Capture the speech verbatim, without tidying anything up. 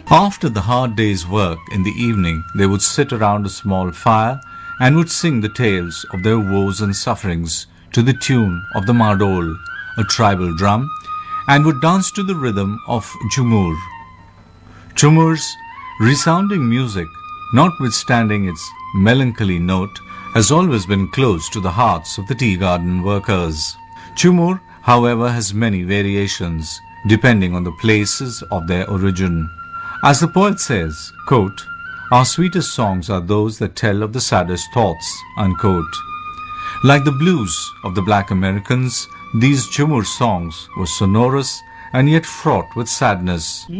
After the hard day's work in the evening, they would sit around a small fire and would sing the tales of their woes and sufferings to the tune of the Madol, a tribal drum, and would dance to the rhythm of Jhumur. Jhumur's resounding music, notwithstanding its melancholy note, has always been close to the hearts of the tea garden workers. Jhumur, however, has many variations, depending on the places of their origin. As the poet says, quote, "Our sweetest songs are those that tell of the saddest thoughts," unquote. Like the blues of the black Americans, these Jhumur songs were sonorous and yet fraught with sadness.